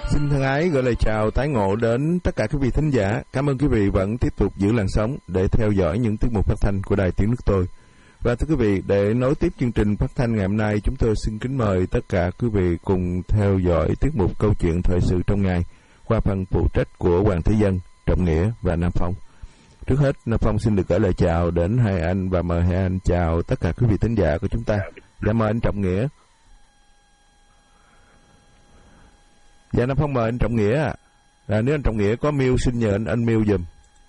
Xin thân ái gửi lời chào tái ngộ đến tất cả quý vị thính giả. Cảm ơn quý vị vẫn tiếp tục giữ làn sóng để theo dõi những tiết mục phát thanh của Đài Tiếng Nước Tôi. Và thưa quý vị, để nối tiếp chương trình phát thanh ngày hôm nay, chúng tôi xin kính mời tất cả quý vị cùng theo dõi tiết mục câu chuyện thời sự trong ngày qua phần phụ trách của Hoàng Thế Dân, Trọng Nghĩa và Nam Phong. Trước hết, Nam Phong xin được gửi lời chào đến hai anh và mời hai anh chào tất cả quý vị thính giả của chúng ta. Dạ mời anh Trọng Nghĩa. Dạ Nam Phong mời anh Trọng Nghĩa ạ. Nếu anh Trọng Nghĩa có mute xin nhờ anh mute giùm.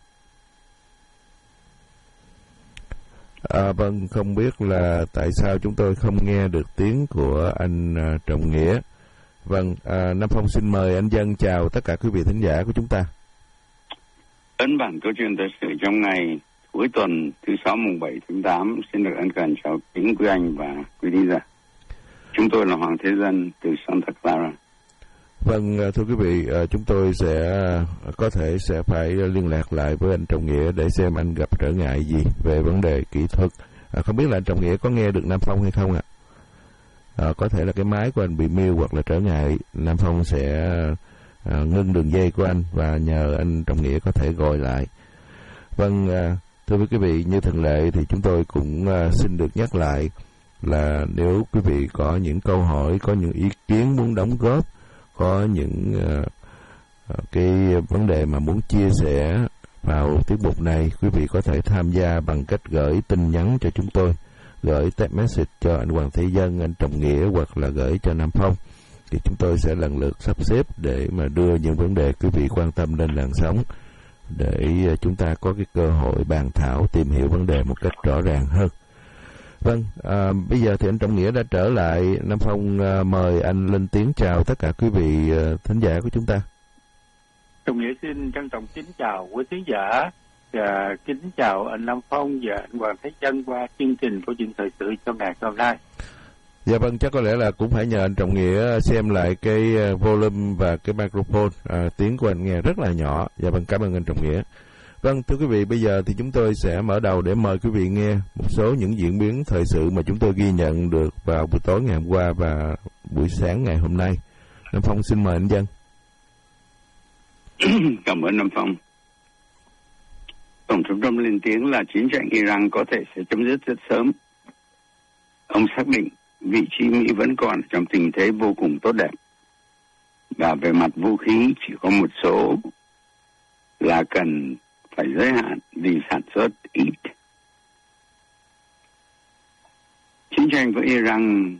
Vâng, không biết là tại sao chúng tôi không nghe được tiếng của anh Trọng Nghĩa. Vâng, Nam Phong xin mời anh Dân chào tất cả quý vị thính giả của chúng ta. Ấn bản câu chuyện thời sự trong ngày cuối tuần thứ 6 mùng 7 tháng 8 xin được ân cần chào kính quý anh và quý thính giả. Chúng tôi là Hoàng Thế Dân từ Santa Clara. Vâng, thưa quý vị, chúng tôi có thể sẽ phải liên lạc lại với anh Trọng Nghĩa để xem anh gặp trở ngại gì về vấn đề kỹ thuật. Không biết là anh Trọng Nghĩa có nghe được Nam Phong hay không ạ? Có thể là cái máy của anh bị mute hoặc là trở ngại. Nam Phong sẽ ngưng đường dây của anh và nhờ anh Trọng Nghĩa có thể gọi lại. Vâng, thưa quý vị, như thường lệ thì chúng tôi cũng xin được nhắc lại là nếu quý vị có những câu hỏi, có những ý kiến muốn đóng góp, có những cái vấn đề mà muốn chia sẻ vào tiết mục này, quý vị có thể tham gia bằng cách gửi tin nhắn cho chúng tôi, gửi text message cho anh Hoàng Thế Dân, anh Trọng Nghĩa hoặc là gửi cho Nam Phong. Thì chúng tôi sẽ lần lượt sắp xếp để mà đưa những vấn đề quý vị quan tâm lên làn sóng để chúng ta có cái cơ hội bàn thảo, tìm hiểu vấn đề một cách rõ ràng hơn. Vâng, bây giờ thì anh Trọng Nghĩa đã trở lại. Nam Phong mời anh lên tiếng chào tất cả quý vị thính giả của chúng ta. Trọng Nghĩa xin trân trọng kính chào quý thính giả và kính chào anh Nam Phong và anh Hoàng Thế Dân qua chương trình câu chuyện thời sự trong ngày hôm nay. Dạ vâng, chắc có lẽ là cũng phải nhờ anh Trọng Nghĩa xem lại cái volume và cái microphone, tiếng của anh nghe rất là nhỏ. Dạ vâng, cảm ơn anh Trọng Nghĩa. Vâng, thưa quý vị, bây giờ thì chúng tôi sẽ mở đầu để mời quý vị nghe một số những diễn biến thời sự mà chúng tôi ghi nhận được vào buổi tối ngày hôm qua và buổi sáng ngày hôm nay. Nam Phong xin mời anh Dân. Cảm ơn Nam Phong. Tổng thống Trump lên tiếng là chiến tranh Iran có thể sẽ chấm dứt rất sớm. Ông xác định vị trí Mỹ vẫn còn trong tình thế vô cùng tốt đẹp. Và về mặt vũ khí chỉ có một số là cần phải giới hạn vì sản xuất ít. Chiến tranh với Iran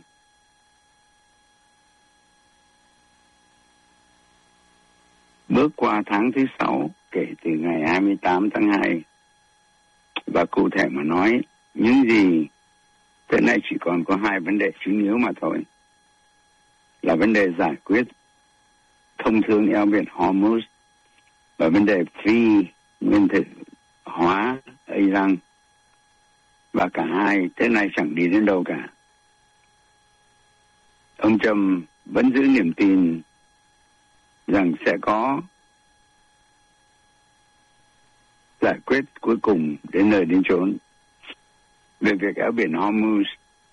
bước qua tháng thứ 6 kể từ ngày 28 tháng 2. Và cụ thể mà nói, những gì tới nay chỉ còn có hai vấn đề chính yếu mà thôi. Là vấn đề giải quyết thông thương eo biển Hormuz và vấn đề phi nguyên tử hóa ở Iran. Và cả hai tới nay chẳng đi đến đâu cả. Ông Trump vẫn giữ niềm tin rằng sẽ có giải quyết cuối cùng đến nơi đến chốn về việc eo biển Hormuz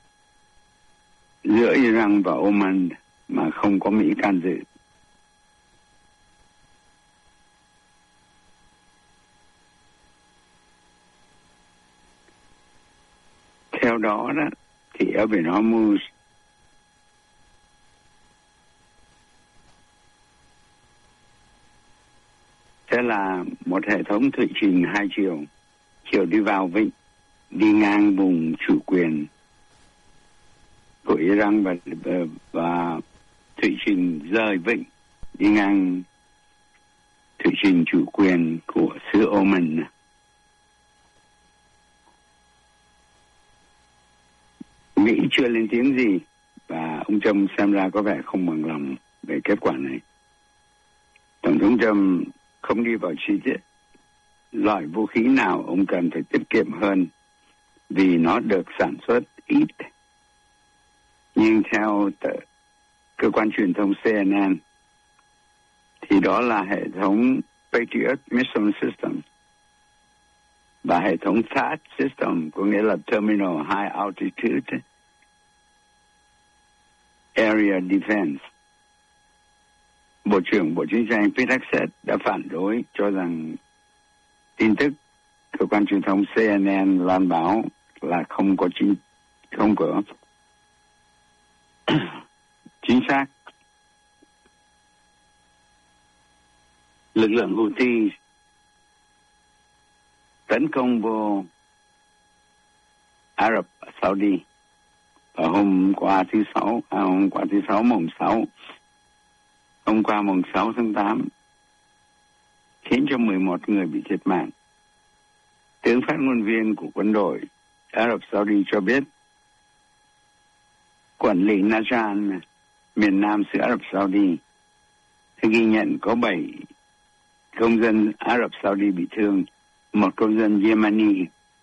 giữa Iran và Oman mà không có Mỹ can dự. Theo đó thì eo biển Hormuz sẽ là một hệ thống thủy trình hai chiều, chiều đi vào vịnh, đi ngang vùng chủ quyền của Iran và thủy trình rời vịnh, đi ngang thủy trình chủ quyền của xứ Oman. Mỹ chưa lên tiếng gì và ông Trump xem ra có vẻ không bằng lòng về kết quả này. Tổng thống Trump không đi vào chi tiết loại vũ khí nào ông cần phải tiết kiệm hơn vì nó được sản xuất ít. Nhưng theo cơ quan truyền thông CNN thì đó là hệ thống Patriot Missile System và hệ thống THAAD System, có nghĩa là Terminal High Altitude Area Defense. Bộ trưởng Bộ Chính trị Pete Hegseth đã phản đối, cho rằng tin tức cơ quan truyền thông CNN loan báo là không có chính xác. Lực lượng Houthi tấn công vô Ả Rập Saudi vào hôm qua thứ sáu mùng 6 tháng 8, khiến cho 11 người bị thiệt mạng. Tướng phát ngôn viên của quân đội Ả Rập Saudi cho biết quản lý Najran, miền nam xứ Ả Rập Saudi, ghi nhận có 7 công dân Ả Rập Saudi bị thương, 1 công dân Yemeni,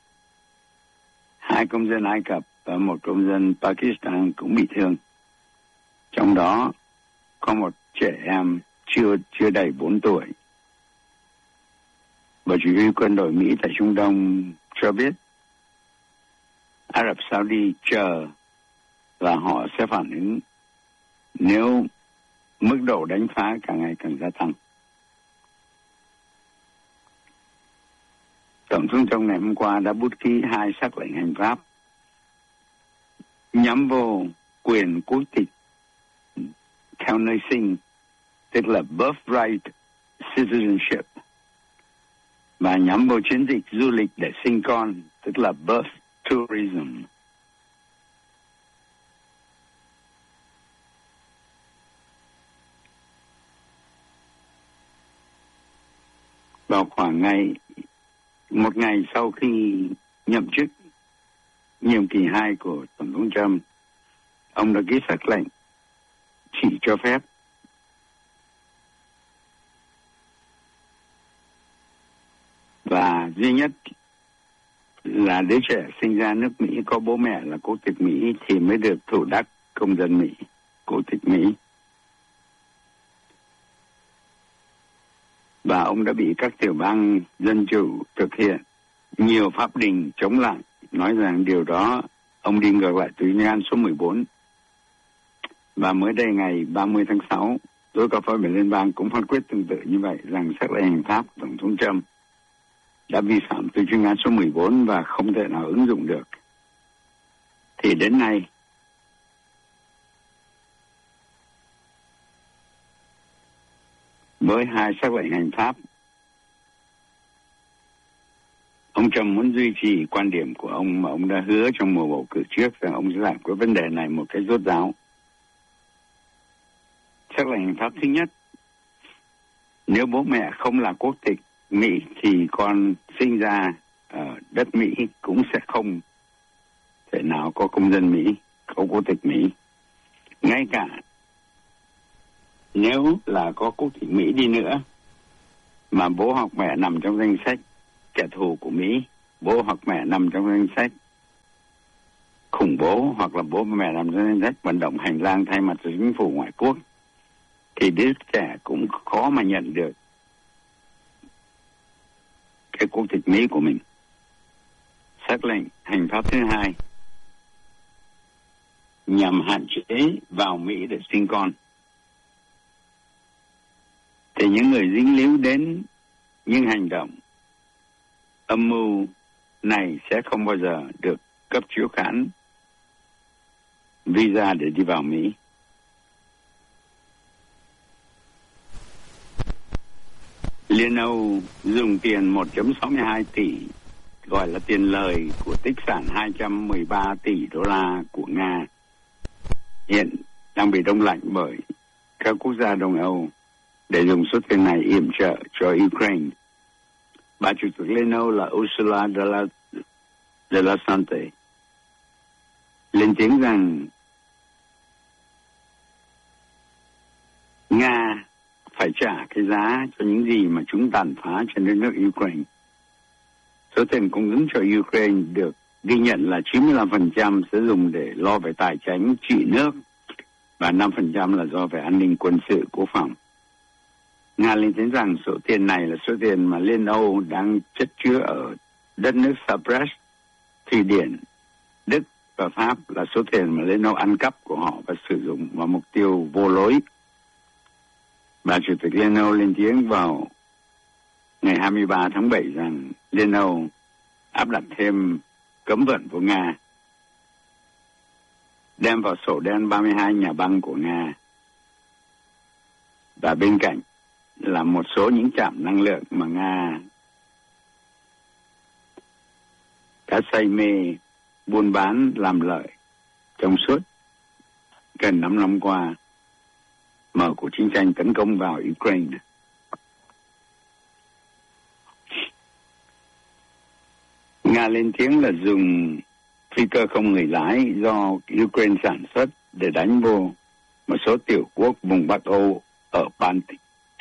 2 công dân Ai Cập và 1 công dân Pakistan cũng bị thương. Trong đó có một trẻ em chưa đầy 4 tuổi. Bộ chỉ huy quân đội Mỹ tại Trung Đông cho biết Ả Rập Saudi chờ và họ sẽ phản ứng nếu mức độ đánh phá càng ngày càng gia tăng. Tổng thống trong ngày hôm qua đã bút ký 2 sắc lệnh hành pháp nhắm vô quyền quốc tịch theo nơi sinh, tức là birthright citizenship, và nhắm vô chiến dịch du lịch để sinh con, tức là birth tourism. Vào khoảng một ngày sau khi nhậm chức nhiệm kỳ 2 của Tổng thống Trump, ông đã ký sắc lệnh chỉ cho phép và duy nhất là đứa trẻ sinh ra nước Mỹ có bố mẹ là quốc tịch Mỹ thì mới được thụ đắc công dân Mỹ, quốc tịch Mỹ. Và ông đã bị các tiểu bang dân chủ thực hiện nhiều pháp đình chống lại, nói rằng điều đó ông đi ngược lại tuyên án số 14. Và mới đây ngày 30 tháng 6, tối cao pháp viện liên bang cũng phán quyết tương tự như vậy, rằng sắc lệnh hành pháp của Tổng thống Trump đã vi phạm tuyên án số 14 và không thể nào ứng dụng được. Thì đến nay, với 2 sắc lệnh hành pháp, ông Trump muốn duy trì quan điểm của ông mà ông đã hứa trong mùa bầu cử trước, rằng ông sẽ giải quyết vấn đề này một cách rốt ráo. Sắc lệnh hành pháp thứ nhất, nếu bố mẹ không là quốc tịch Mỹ thì con sinh ra ở đất Mỹ cũng sẽ không thể nào có công dân Mỹ, có quốc tịch Mỹ. Ngay cả nếu là có quốc tịch Mỹ đi nữa mà bố hoặc mẹ nằm trong danh sách kẻ thù của Mỹ, bố hoặc mẹ nằm trong danh sách khủng bố, hoặc là bố mẹ nằm trong danh sách vận động hành lang thay mặt cho chính phủ ngoại quốc, thì đứa trẻ cũng khó mà nhận được cái quốc tịch Mỹ của mình. Sắc lệnh hành pháp thứ hai nhằm hạn chế vào Mỹ để sinh con. Thì những người dính líu đến những hành động âm mưu này sẽ không bao giờ được cấp chiếu khán visa để đi vào Mỹ. Liên Âu dùng tiền 1.62 tỷ, gọi là tiền lời của tích sản 213 tỷ đô la của Nga, hiện đang bị đông lạnh bởi các quốc gia Đông Âu để dùng số tiền này yểm trợ cho Ukraine. Bà chủ tịch Liên Âu là Ursula de la Sante lên tiếng rằng Nga phải trả cái giá cho những gì mà chúng tàn phá trên đất nước Ukraine. Số tiền cung ứng cho Ukraine được ghi nhận là 95% sẽ dùng để lo về tài chính trị nước và 5% là do về an ninh quân sự quốc phòng. Nga lên tiếng rằng số tiền này là số tiền mà Liên Âu đang chất chứa ở đất nước Cyprus, Thụy Điển, Đức và Pháp, là số tiền mà Liên Âu ăn cắp của họ và sử dụng vào mục tiêu vô lối. Bà Chủ tịch Liên Âu lên tiếng vào ngày 23 tháng 7 rằng Liên Âu áp đặt thêm cấm vận của Nga, đem vào sổ đen 32 nhà băng của Nga, và bên cạnh là một số những trạm năng lượng mà Nga đã say mê buôn bán làm lợi trong suốt gần 5 năm qua mở cuộc chiến tranh tấn công vào Ukraine. Nga lên tiếng là dùng phi cơ không người lái do Ukraine sản xuất để đánh vô một số tiểu quốc vùng Bắc Âu ở Baltic.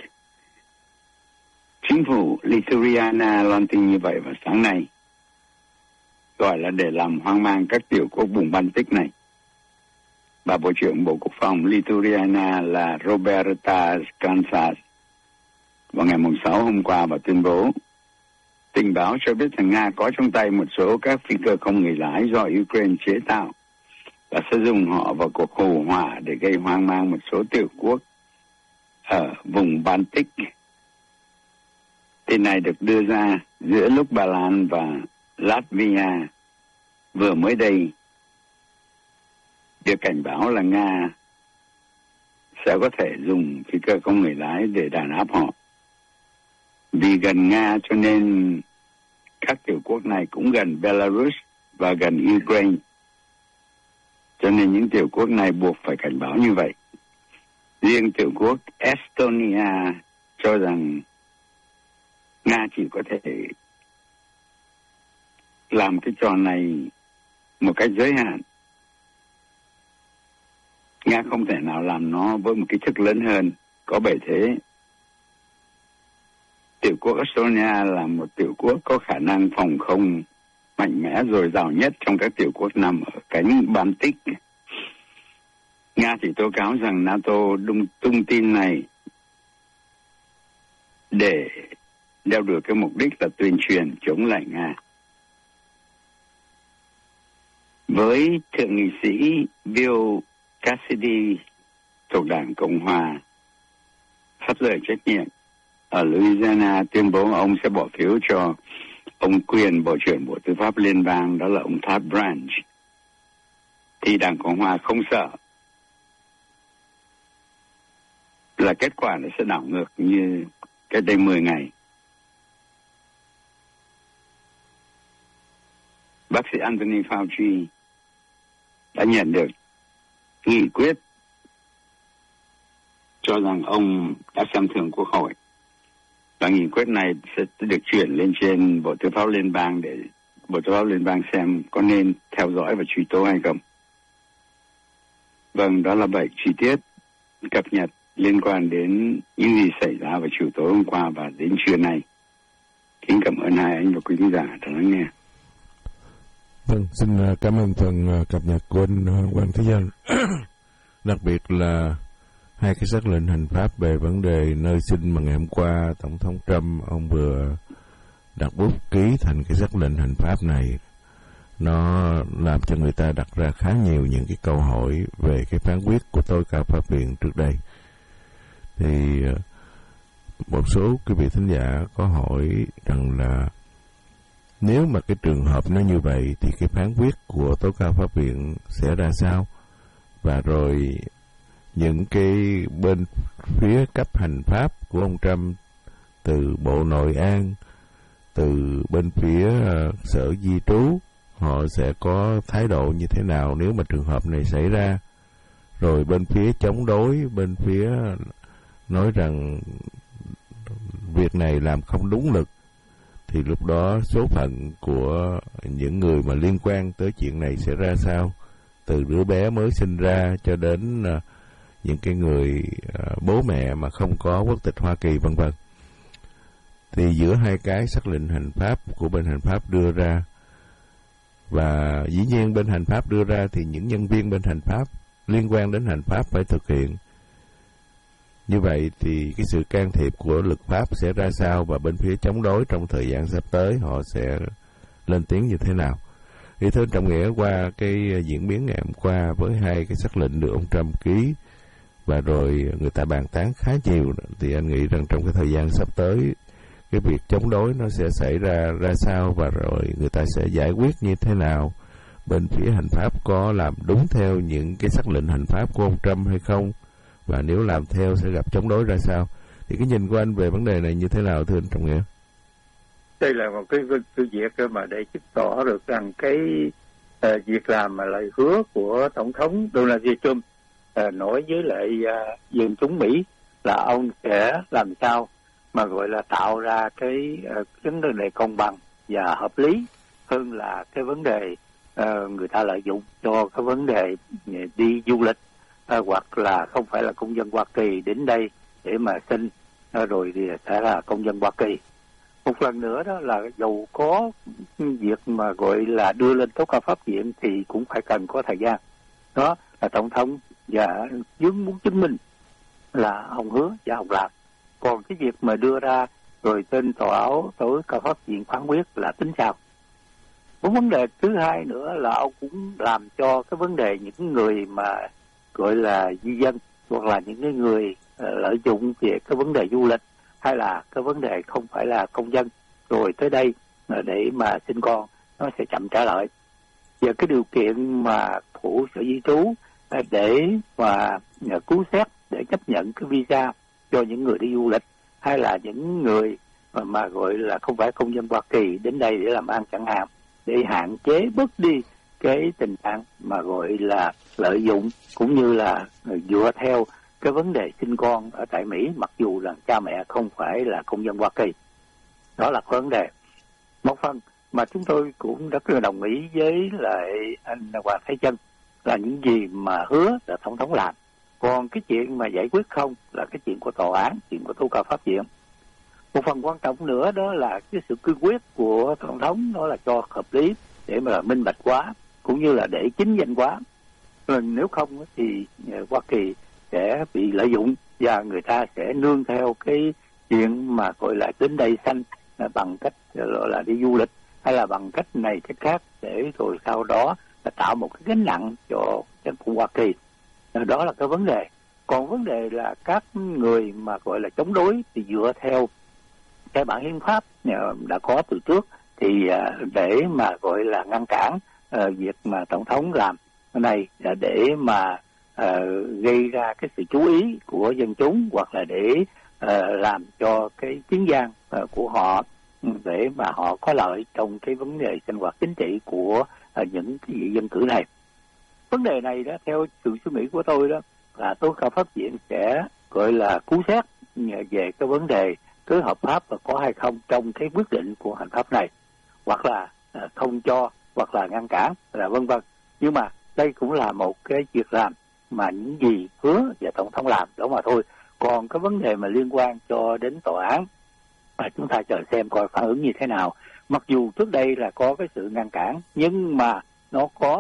Chính phủ Lithuania loan tin như vậy vào sáng nay, gọi là để làm hoang mang các tiểu quốc vùng Baltic này. Bà Bộ trưởng Bộ Quốc phòng Lithuania là Roberta Skansas vào ngày 6 hôm qua và tuyên bố tình báo cho biết rằng Nga có trong tay một số các phi cơ không người lái do Ukraine chế tạo và sẽ dùng họ vào cuộc hồ hỏa để gây hoang mang một số tiểu quốc ở vùng Baltic. Tin này được đưa ra giữa lúc Ba Lan và Latvia vừa mới đây được cảnh báo là Nga sẽ có thể dùng phi cơ không người lái để đàn áp họ. Vì gần Nga cho nên các tiểu quốc này cũng gần Belarus và gần Ukraine. Cho nên những tiểu quốc này buộc phải cảnh báo như vậy. Riêng tiểu quốc Estonia cho rằng Nga chỉ có thể làm cái trò này một cách giới hạn. Nga không thể nào làm nó với một cái chức lớn hơn, có bề thế. Tiểu quốc Estonia là một tiểu quốc có khả năng phòng không mạnh mẽ dồi dào nhất trong các tiểu quốc nằm ở cánh Baltic. Nga thì tố cáo rằng NATO tung tin này để đeo đuổi cái mục đích là tuyên truyền chống lại Nga. Với thượng nghị sĩ Bill Cassidy thuộc Đảng Cộng Hòa phát lời trách nhiệm ở Louisiana tuyên bố ông sẽ bỏ phiếu cho ông quyền Bộ trưởng Bộ Tư pháp Liên bang, đó là ông Todd Branch, thì Đảng Cộng Hòa không sợ là kết quả nó sẽ đảo ngược như cách đây 10 ngày. Bác sĩ Anthony Fauci đã nhận được nghị quyết cho rằng ông đã xem thường Quốc hội, và nghị quyết này sẽ được chuyển lên trên Bộ Tư pháp Liên bang để Bộ Tư pháp Liên bang xem có nên theo dõi và truy tố hay không. Vâng, đó là 7 chi tiết cập nhật liên quan đến những gì xảy ra vào chiều tối hôm qua và đến trưa nay. Kính cảm ơn hai anh và quý khán giả đã lắng nghe. Vâng, xin cảm ơn phần cập nhật của anh Hoàng Thế Dân. Đặc biệt là hai cái sắc lệnh hành pháp về vấn đề nơi sinh mà ngày hôm qua Tổng thống Trump ông vừa đặt bút ký thành cái sắc lệnh hành pháp này, nó làm cho người ta đặt ra khá nhiều những cái câu hỏi về cái phán quyết của tối cao pháp viện trước đây. Thì một số quý vị thính giả có hỏi rằng là nếu mà cái trường hợp nó như vậy thì cái phán quyết của tối cao pháp viện sẽ ra sao, và rồi những cái bên phía cấp hành pháp của ông Trump, từ Bộ Nội an, từ bên phía Sở Di trú, họ sẽ có thái độ như thế nào nếu mà trường hợp này xảy ra. Rồi bên phía chống đối, bên phía nói rằng việc này làm không đúng luật, thì lúc đó số phận của những người mà liên quan tới chuyện này sẽ ra sao, từ đứa bé mới sinh ra cho đến những cái người bố mẹ mà không có quốc tịch Hoa Kỳ vân vân. Thì giữa hai cái sắc lệnh hành pháp của bên hành pháp đưa ra, và dĩ nhiên bên hành pháp đưa ra thì những nhân viên bên hành pháp liên quan đến hành pháp phải thực hiện. Như vậy thì cái sự can thiệp của luật pháp sẽ ra sao, và bên phía chống đối trong thời gian sắp tới họ sẽ lên tiếng như thế nào. Thì thưa Trọng Nghĩa, qua cái diễn biến ngày hôm qua với hai cái sắc lệnh được ông Trump ký và rồi người ta bàn tán khá nhiều, thì anh nghĩ rằng trong cái thời gian sắp tới cái việc chống đối nó sẽ xảy ra sao, và rồi người ta sẽ giải quyết như thế nào? Bên phía hành pháp có làm đúng theo những cái sắc lệnh hành pháp của ông Trump hay không? Và nếu làm theo sẽ gặp chống đối ra sao? Thì cái nhìn của anh về vấn đề này như thế nào thưa anh Trọng Nghĩa? Đây là một cái việc mà để chứng tỏ được rằng cái việc làm mà lời hứa của Tổng thống Donald J. Trump nói với lại dân chúng Mỹ là ông sẽ làm sao mà gọi là tạo ra cái vấn đề này công bằng và hợp lý hơn là cái vấn đề người ta lợi dụng cho cái vấn đề đi du lịch hoặc là không phải là công dân Hoa Kỳ đến đây để mà xin rồi thì sẽ là công dân Hoa Kỳ. Một lần nữa đó là dù có việc mà gọi là đưa lên tố cáo pháp viện thì cũng phải cần có thời gian. Đó là Tổng thống và muốn chứng minh là ông hứa và ông làm. Còn cái việc mà đưa ra rồi tên tối cao pháp viện phán quyết là tính sao? Một vấn đề thứ hai nữa là ông cũng làm cho cái vấn đề những người mà gọi là di dân hoặc là những cái người lợi dụng về cái vấn đề du lịch hay là cái vấn đề không phải là công dân rồi tới đây để mà sinh con nó sẽ chậm trả lời. Và cái điều kiện mà của Sở Di trú để mà cứu xét để chấp nhận cái visa cho những người đi du lịch hay là những người mà gọi là không phải công dân Hoa Kỳ đến đây để làm ăn chẳng hạn, để hạn chế bớt đi cái tình trạng mà gọi là lợi dụng cũng như là dựa theo cái vấn đề sinh con ở tại Mỹ mặc dù là cha mẹ không phải là công dân Hoa Kỳ. Đó là vấn đề. Một phần mà chúng tôi cũng rất là đồng ý với lại anh Hoàng Thái Dân là những gì mà hứa là Tổng thống làm. Còn cái chuyện mà giải quyết không là cái chuyện của tòa án, chuyện của tố cáo pháp viện. Một phần quan trọng nữa đó là cái sự cương quyết của Tổng thống đó là cho hợp lý để mà minh bạch quá cũng như là để chính danh quá. Nếu không thì Hoa Kỳ sẽ bị lợi dụng và người ta sẽ nương theo cái chuyện mà gọi là đến đây sanh bằng cách gọi là đi du lịch hay là bằng cách này cách khác để rồi sau đó là tạo một cái gánh nặng cho chính phủ Hoa Kỳ. Đó là cái vấn đề. Còn vấn đề là các người mà gọi là chống đối thì dựa theo cái bản hiến pháp đã có từ trước thì để mà gọi là ngăn cản việc mà Tổng thống làm cái này để mà gây ra cái sự chú ý của dân chúng hoặc là để làm cho cái tiếng vang của họ để mà họ có lợi trong cái vấn đề sinh hoạt chính trị của những cái vị dân cử này. Vấn đề này đó theo sự suy nghĩ của tôi đó là tố cáo pháp viện sẽ gọi là cứu xét về cái vấn đề cứ hợp pháp và có hay không trong cái quyết định của hành pháp này, hoặc là không cho, hoặc là ngăn cản, là vân vân. Nhưng mà đây cũng là một cái việc làm mà những gì hứa và Tổng thống làm đó mà thôi. Còn cái vấn đề mà liên quan cho đến tòa án chúng ta chờ xem coi phản ứng như thế nào. Mặc dù trước đây là có cái sự ngăn cản nhưng mà nó có